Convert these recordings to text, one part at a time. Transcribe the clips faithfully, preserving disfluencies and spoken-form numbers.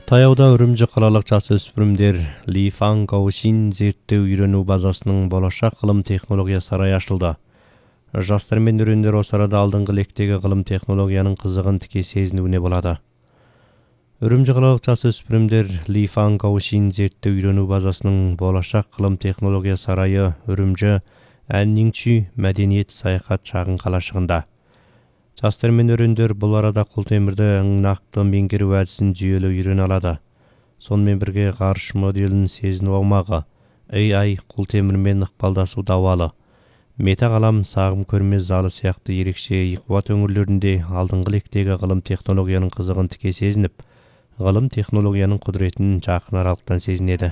Таяуда Үрімжі қалалық жасөспірімдер Ли Фан Гаошин зерттеу үйрену базасының болашақ ғылым технология сарайы ашылды. Жастар мен өрендер осы арада алдыңғы лектегі ғылым технологияның қызығын тіке сезінуіне болады. Үрімжі қалалық жасөспірімдер Ли Фан Гаошин зерттеу үйрену базасының болашақ ғылым технология сарайы Үрімжі Әннingчи мәдениет саяхат шағын қалашығында. Жастар мен өрендер бұл арада құлтемірді нақты меңгеру әдісін жүйелі үйрене алады. Сонымен бірге ғарыш моделін сезіну аумағы, А I құлтемірмен ықпалдасу дауалы, метағалам сағым көрме залы сияқты ерекше иқуат өңірлерінде алдыңғы лектегі ғылым технологияның қызығын тіке сезініп, ғылым технологияның құдіретін жақын аралықтан сезінеді.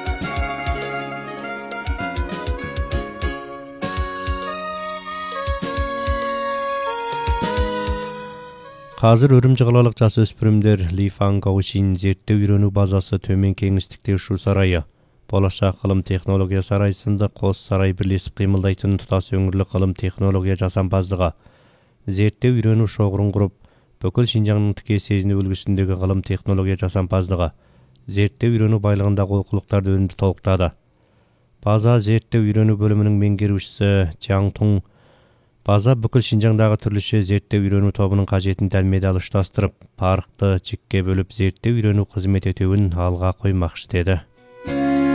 Қазір Үрімжі қалалық жасөспірімдер Ли Фан Гаошин зерттеу үйрену базасы төмен кеңістікте ұшу сарайы, болашақ ғылым технология сарайы сынды қос сарай бірлесіп қимылдайтын тұтас өңірлік ғылым технология жасампаздығы, зерттеу үйрену шоғырын құрып, бүкіл Шинжаңның тіке сезіну үлгісіндегі ғылым технология жасампаздығы, зерттеу үйрену байлығындағы олқылықтарды өнімді толықтады. База зерттеу үйрену бөлімінің меңгерушісі Чаң Тун База бүкіл Шинжаңдағы түрліше зерттеу үйрену тобының қажетін дәлме-дәл ұштастырып, парықты жікке бөліп зерттеу үйрену қызмет етуін алға қоймақшы деді.